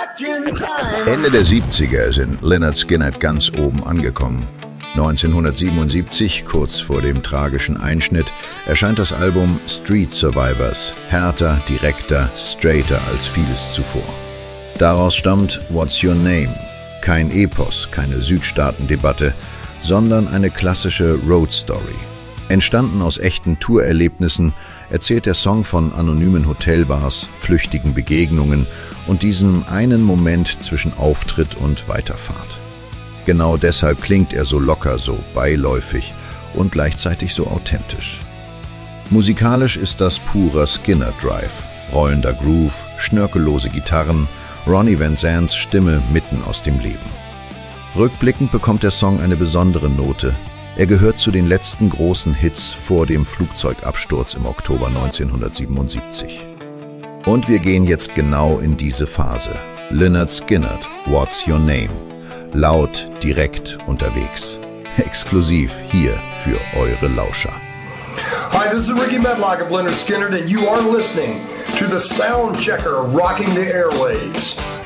Ende der 70er sind Lynyrd Skynyrd ganz oben angekommen. 1977, kurz vor dem tragischen Einschnitt, erscheint das Album Street Survivors, härter, direkter, straighter als vieles zuvor. Daraus stammt What's Your Name? Kein Epos, keine Südstaaten-Debatte, sondern eine klassische Road Story. Entstanden aus echten Tourerlebnissen, erzählt der Song von anonymen Hotelbars, flüchtigen Begegnungen und diesem einen Moment zwischen Auftritt und Weiterfahrt. Genau deshalb klingt er so locker, so beiläufig und gleichzeitig so authentisch. Musikalisch ist das purer Skynyrd Drive, rollender Groove, schnörkellose Gitarren, Ronnie Van Zants Stimme mitten aus dem Leben. Rückblickend bekommt der Song eine besondere Note. Er gehört zu den letzten großen Hits vor dem Flugzeugabsturz im Oktober 1977. Und wir gehen jetzt genau in diese Phase. Lynyrd Skynyrd, What's Your Name? Laut, direkt unterwegs. Exklusiv hier für eure Lauscher. Hi, this is Ricky Medlock of Lynyrd Skynyrd, and you are listening to the Sound Checker rocking the airwaves.